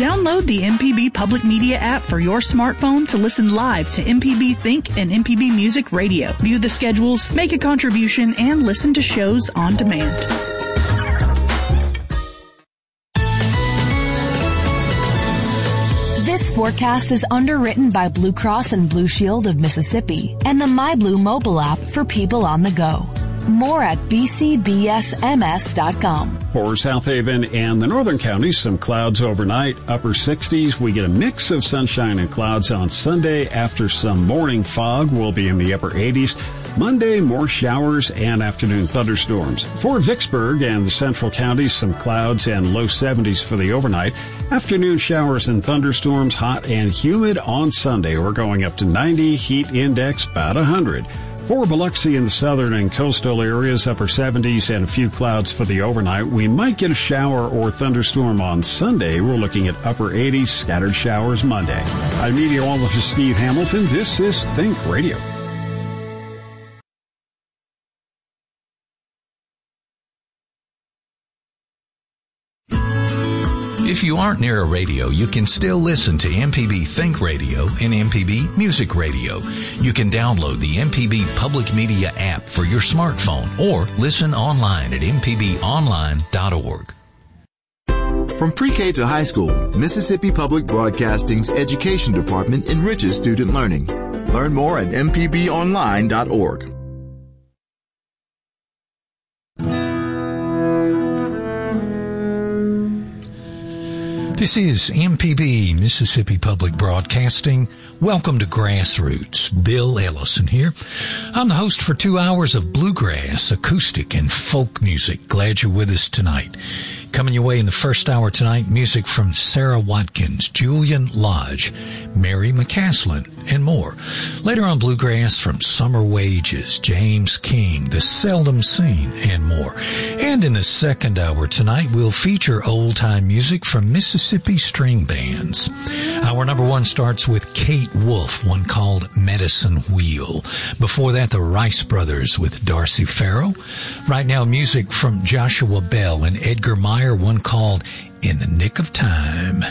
Download the MPB Public Media app for your smartphone to listen live to MPB Think and MPB Music Radio. View the schedules, make a contribution, and listen to shows on demand. This forecast is underwritten by Blue Cross and Blue Shield of Mississippi and the MyBlue mobile app for people on the go. More at bcbsms.com. For South Haven and the northern counties, some clouds overnight, upper 60s. We get a mix of sunshine and clouds on Sunday. After some morning fog, we'll be in the upper 80s. Monday, more showers and afternoon thunderstorms. For Vicksburg and the central counties, some clouds and low 70s for the overnight. Afternoon showers and thunderstorms, hot and humid on Sunday. We're going up to 90, heat index about 100. For Biloxi in the southern and coastal areas, upper 70s and a few clouds for the overnight. We might get a shower or thunderstorm on Sunday. We're looking at upper 80s, scattered showers Monday. I'm meteorologist Steve Hamilton. This is Think Radio. If you aren't near a radio, you can still listen to MPB Think Radio and MPB Music Radio. You can download the MPB Public Media app for your smartphone or listen online at mpbonline.org. From pre-K to high school, Mississippi Public Broadcasting's Education Department enriches student learning. Learn more at mpbonline.org. This is MPB, Mississippi Public Broadcasting. Welcome to Grassroots. Bill Ellison here. I'm the host for 2 hours of bluegrass, acoustic, and folk music. Glad you're with us tonight. Coming your way in the first hour tonight, music from Sarah Watkins, Julian Lodge, Mary McCaslin, and more. Later on, bluegrass from Summer Wages, James King, The Seldom Seen, and more. And in the second hour tonight, we'll feature old-time music from Mississippi string bands. Hour number one starts with Kate Wolf, one called Medicine Wheel. Before that, the Rice Brothers with Darcy Farrow. Right now, music from Joshua Bell and Edgar Meyer, one called In the Nick of Time.